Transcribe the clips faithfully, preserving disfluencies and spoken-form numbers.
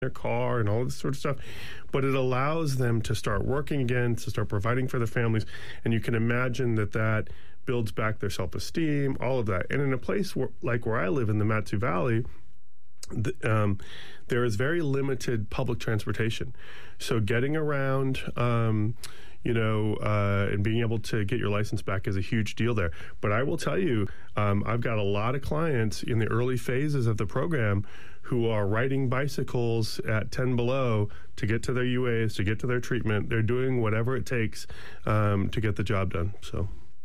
their car and all this sort of stuff, but it allows them to start working again, to start providing for their families, and you can imagine that that builds back their self-esteem, all of that. And in a place where, like where I live in the Mat-Su Valley, the, um, there is very limited public transportation. So getting around, um, you know, uh, and being able to get your license back is a huge deal there. But I will tell you, um, I've got a lot of clients in the early phases of the program who are riding bicycles at ten below to get to their U As, to get to their treatment. They're doing whatever it takes um, to get the job done. So,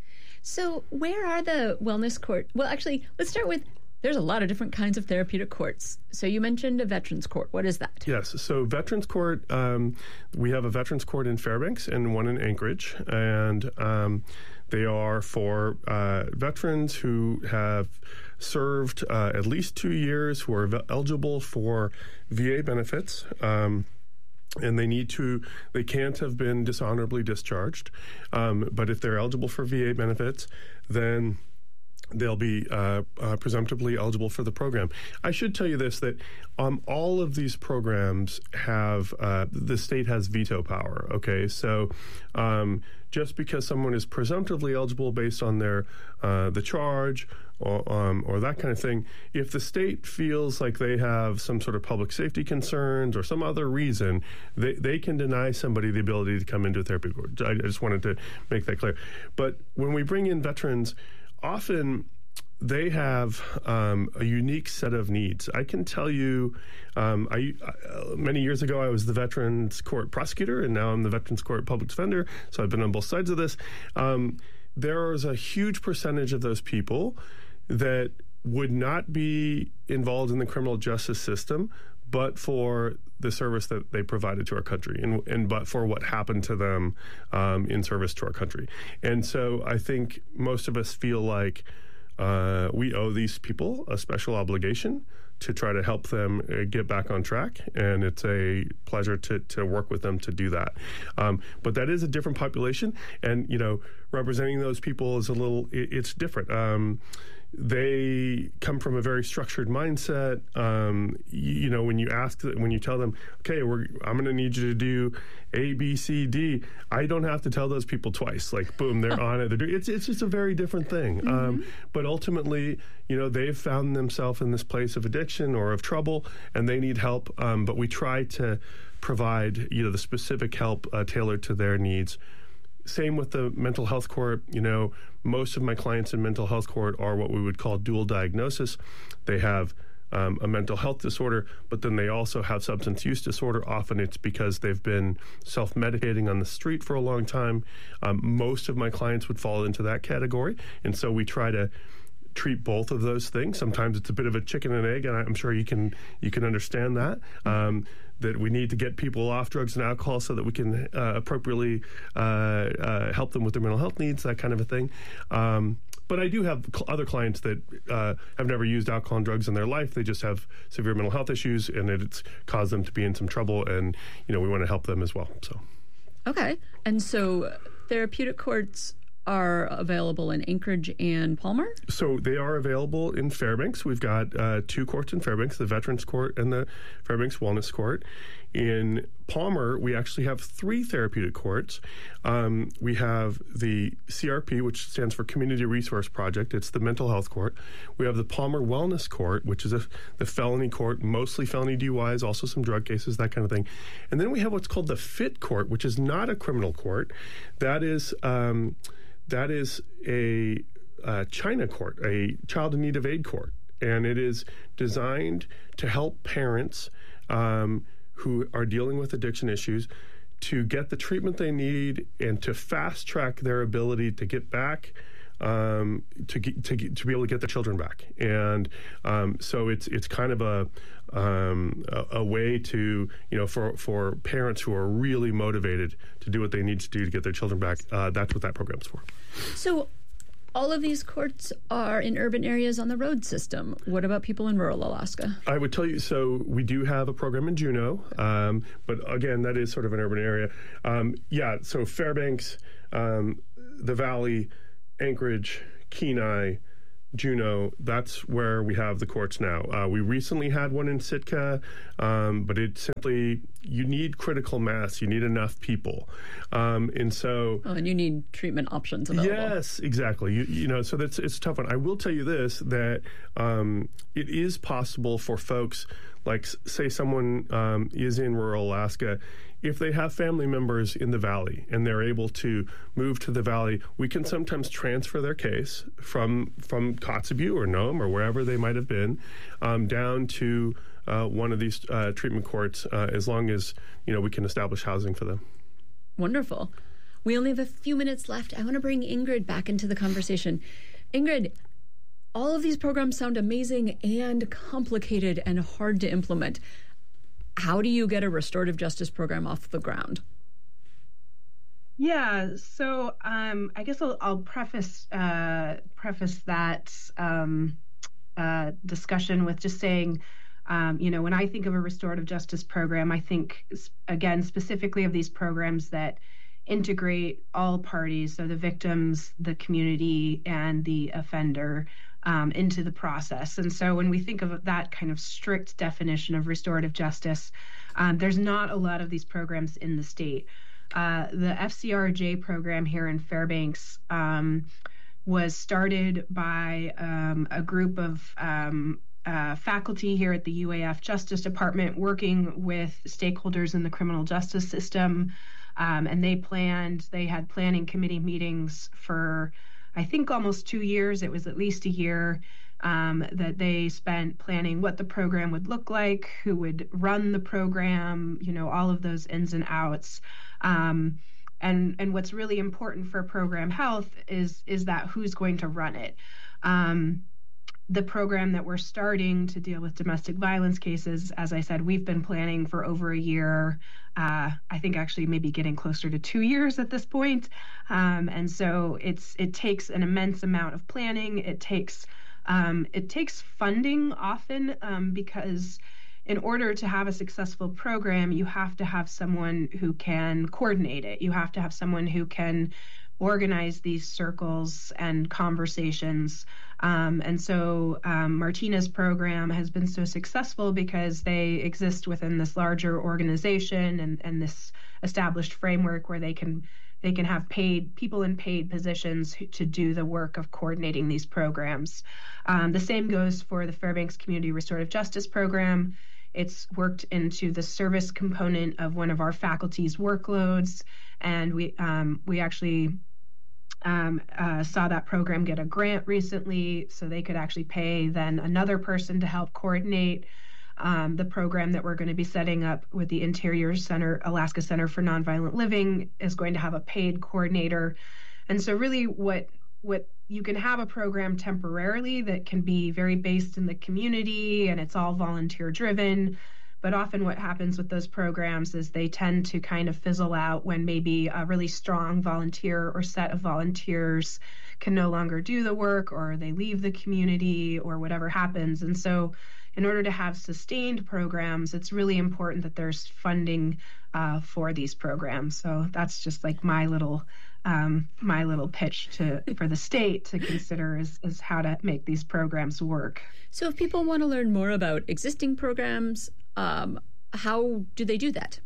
so where are the wellness court? Well, actually, let's start with, there's a lot of different kinds of therapeutic courts. So you mentioned a veterans court. What is that? Yes. So veterans court, um, we have a veterans court in Fairbanks and one in Anchorage. And um, they are for uh, veterans who have served uh, at least two years, who are eligible for V A benefits. Um, and they need to, they can't have been dishonorably discharged. Um, but if they're eligible for V A benefits, then they'll be uh, uh, presumptively eligible for the program. I should tell you this, that um, all of these programs have, uh, the state has veto power, okay? So um, just because someone is presumptively eligible based on their, uh, the charge or, um, or that kind of thing, if the state feels like they have some sort of public safety concerns or some other reason, they, they can deny somebody the ability to come into a therapy court. I, I just wanted to make that clear. But when we bring in veterans, often they have um, a unique set of needs. I can tell you, um, I, uh, many years ago, I was the Veterans Court prosecutor, and now I'm the Veterans Court public defender, so I've been on both sides of this. Um, there is a huge percentage of those people that would not be involved in the criminal justice system but for the service that they provided to our country, and, and but for what happened to them um, in service to our country. And so I think most of us feel like uh, we owe these people a special obligation to try to help them uh, get back on track, and it's a pleasure to, to work with them to do that. Um, but that is a different population, and, you know, representing those people is a little, it, it's different. Um, They come from a very structured mindset. Um, you, you know, when you ask, when you tell them, okay, we're, I'm going to need you to do A, B, C, D, I don't have to tell those people twice. Like, boom, they're on it. They're doing, it's, it's just a very different thing. Mm-hmm. Um, but ultimately, you know, they've found themselves in this place of addiction or of trouble, and they need help. Um, but we try to provide, you know, the specific help uh, tailored to their needs. Same with the mental health court. You know, most of my clients in mental health court are what we would call dual diagnosis. They have um, a mental health disorder, but then they also have substance use disorder. Often it's because they've been self-medicating on the street for a long time. Um, most of my clients would fall into that category. And so we try to treat both of those things. Sometimes it's a bit of a chicken and egg, and I'm sure you can you can understand that. Um, that we need to get people off drugs and alcohol so that we can uh, appropriately uh, uh, help them with their mental health needs, that kind of a thing. Um, but I do have cl- other clients that uh, have never used alcohol and drugs in their life. They just have severe mental health issues, and it's caused them to be in some trouble, and, you know, we want to help them as well. So, okay. And so therapeutic courts are available in Anchorage and Palmer? So they are available in Fairbanks. We've got uh, two courts in Fairbanks, the Veterans Court and the Fairbanks Wellness Court. In Palmer, we actually have three therapeutic courts. Um, we have the C R P, which stands for Community Resource Project. It's the mental health court. We have the Palmer Wellness Court, which is a, the felony court, mostly felony D U Is, also some drug cases, that kind of thing. And then we have what's called the Fit Court, which is not a criminal court. That is... Um, That is a uh, China court, a child in need of aid court, and it is designed to help parents um, who are dealing with addiction issues to get the treatment they need and to fast track their ability to get back, um, to get, to get, to be able to get their children back. And um, so it's it's kind of a, um, a a way to, you know, for for parents who are really motivated to do what they need to do to get their children back. Uh, that's what that program's for. So all of these courts are in urban areas on the road system. What about people in rural Alaska? I would tell you, so we do have a program in Juneau, um, but again, that is sort of an urban area. Um, yeah, so Fairbanks, um, the Valley, Anchorage, Kenai, Juneau, that's where we have the courts now. Uh, we recently had one in Sitka, um, but it simply, you need critical mass. You need enough people. Um, and so... Oh, and you need treatment options available. Yes, exactly. You, you know, so that's it's a tough one. I will tell you this, that um, it is possible for folks, like, say someone um, is in rural Alaska, if they have family members in the valley and they're able to move to the valley, we can sometimes transfer their case from from Kotzebue or Nome or wherever they might have been um, down to uh, one of these uh, treatment courts uh, as long as, you know, we can establish housing for them. Wonderful. We only have a few minutes left. I want to bring Ingrid back into the conversation. Ingrid, all of these programs sound amazing and complicated and hard to implement. How do you get a restorative justice program off the ground? Yeah, so um, I guess I'll, I'll preface uh, preface that um, uh, discussion with just saying, um, you know, when I think of a restorative justice program, I think, again, specifically of these programs that integrate all parties, so the victims, the community, and the offender, Um, into the process. And so when we think of that kind of strict definition of restorative justice, um, there's not a lot of these programs in the state. Uh, the F C R J program here in Fairbanks um, was started by um, a group of um, uh, faculty here at the U A F Justice Department working with stakeholders in the criminal justice system. Um, and they planned, they had planning committee meetings for I think almost two years. It was at least a year um, that they spent planning what the program would look like, who would run the program, you know, all of those ins and outs. Um, and and what's really important for program health is is that who's going to run it. Um, the program that we're starting to deal with domestic violence cases, as I said, we've been planning for over a year. Uh, I think actually maybe getting closer to two years at this point. Um, and so it's it takes an immense amount of planning. It takes um, it takes funding often um, because in order to have a successful program, you have to have someone who can coordinate it. You have to have someone who can organize these circles and conversations. Um, and so um, Martina's program has been so successful because they exist within this larger organization and, and this established framework where they can they can have paid people in paid positions who, to do the work of coordinating these programs. Um, the same goes for the Fairbanks Community Restorative Justice Program. It's worked into the service component of one of our faculty's workloads, and we um, we actually um, uh, saw that program get a grant recently, so they could actually pay then another person to help coordinate um, the program that we're going to be setting up with the Interior Center, Alaska Center for Nonviolent Living is going to have a paid coordinator, and so really what what you can have a program temporarily that can be very based in the community and it's all volunteer driven. But often what happens with those programs is they tend to kind of fizzle out when maybe a really strong volunteer or set of volunteers can no longer do the work, or they leave the community, or whatever happens. And so in order to have sustained programs, it's really important that there's funding uh, for these programs. So that's just like my little um, my little pitch to for the state to consider is, is how to make these programs work. So if people want to learn more about existing programs, um, how do they do that?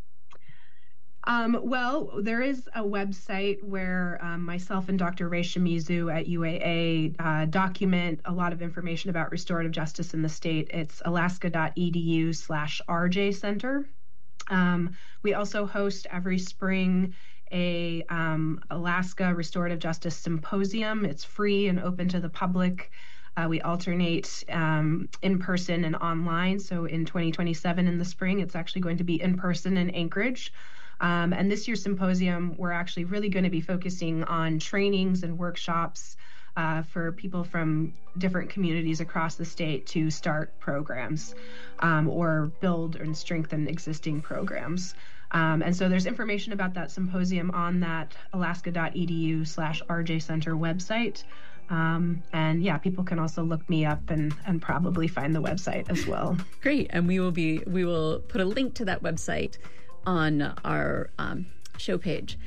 Um, well, there is a website where um, myself and Doctor Ray Shimizu at U A A uh, document a lot of information about restorative justice in the state. It's alaska.edu slash RJ Center. Um, we also host every spring a um, Alaska Restorative Justice Symposium. It's free and open to the public. Uh, we alternate um, in person and online. So in twenty twenty-seven in the spring, it's actually going to be in person in Anchorage. Um, and this year's symposium, we're actually really going to be focusing on trainings and workshops uh, for people from different communities across the state to start programs um, or build and strengthen existing programs. Um, and so there's information about that symposium on that alaska.edu slash RJ Center website. Um, and yeah, people can also look me up and, and probably find the website as well. Great. And we will be, we will put a link to that website on our um, show page.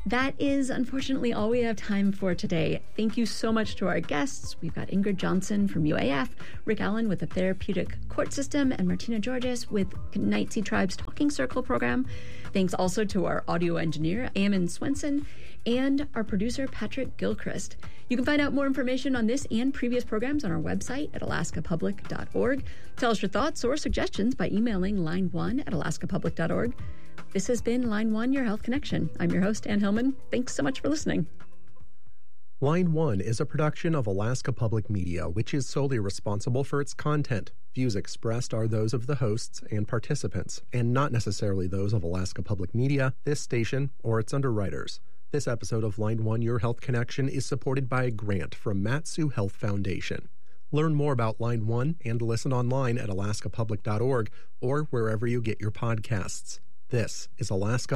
That is unfortunately all we have time for today. Thank you so much to our guests. We've got Ingrid Johnson from U A F, Rick Allen with the Therapeutic Court System, and Martina Georges with Night Sea Tribe's Talking Circle program. Thanks also to our audio engineer, Eamon Swenson, and our producer, Patrick Gilchrist. You can find out more information on this and previous programs on our website at alaska public dot org. Tell us your thoughts or suggestions by emailing line one at alaska public dot org. This has been Line One, Your Health Connection. I'm your host, Ann Hillman. Thanks so much for listening. Line One is a production of Alaska Public Media, which is solely responsible for its content. Views expressed are those of the hosts and participants, and not necessarily those of Alaska Public Media, this station, or its underwriters. This episode of Line One, Your Health Connection is supported by a grant from Mat-Su Health Foundation. Learn more about Line One and listen online at alaska public dot org or wherever you get your podcasts. This is Alaska.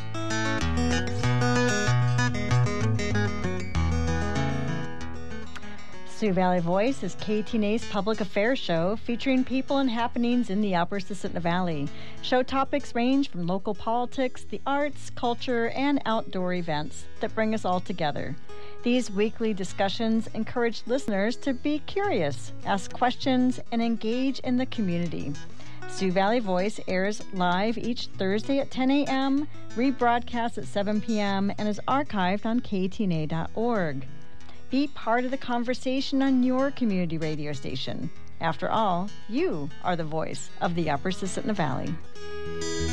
Sioux Valley Voice is K T N A's public affairs show featuring people and happenings in the Upper Susitna Valley. Show topics range from local politics, the arts, culture, and outdoor events that bring us all together. These weekly discussions encourage listeners to be curious, ask questions, and engage in the community. Sioux Valley Voice airs live each Thursday at ten a.m., rebroadcasts at seven p.m., and is archived on k t n a dot org. Be part of the conversation on your community radio station. After all, you are the voice of the Upper Susitna Valley.